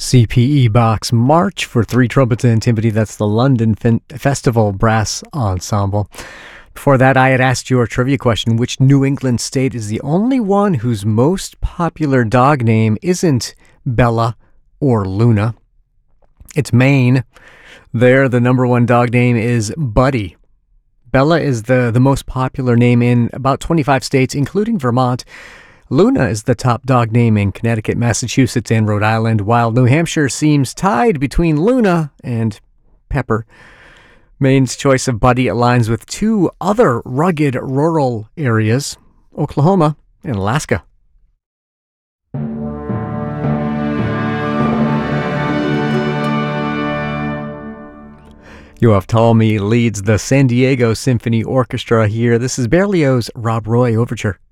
CPE Box March for Three Trumpets and Timpani. That's the London Festival Brass Ensemble. Before that, I had asked you a trivia question. Which New England state is the only one whose most popular dog name isn't Bella or Luna? It's Maine. There, the number one dog name is Buddy. Bella is the most popular name in about 25 states, including Vermont. Luna is the top dog name in Connecticut, Massachusetts, and Rhode Island, while New Hampshire seems tied between Luna and Pepper. Maine's choice of Buddy aligns with two other rugged rural areas, Oklahoma and Alaska. Yoav Talmy leads the San Diego Symphony Orchestra here. This is Berlioz' Rob Roy Overture.